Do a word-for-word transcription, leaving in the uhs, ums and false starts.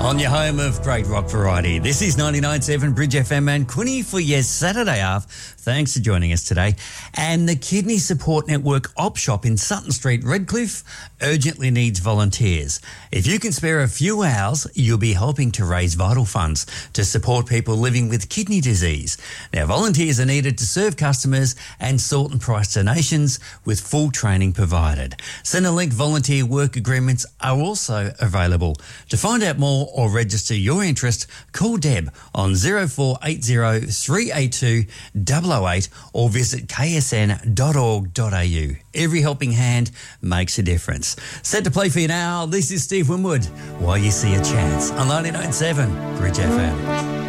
On your home of great rock variety. This is ninety-nine point seven Bridge F M and Quinny for your Saturday half. Thanks for joining us today. And the Kidney Support Network Op Shop in Sutton Street, Redcliffe, urgently needs volunteers. If you can spare a few hours, you'll be helping to raise vital funds to support people living with kidney disease. Now, volunteers are needed to serve customers and sort and price donations with full training provided. Centrelink volunteer work agreements are also available. To find out more or register your interest, call Deb on zero four eight zero three eight two double oh eight or visit k s n dot org dot a u. Every helping hand makes a difference. Set to play for you now. This is Steve Winwood. While you see a chance on ninety-nine point seven Bridge F M.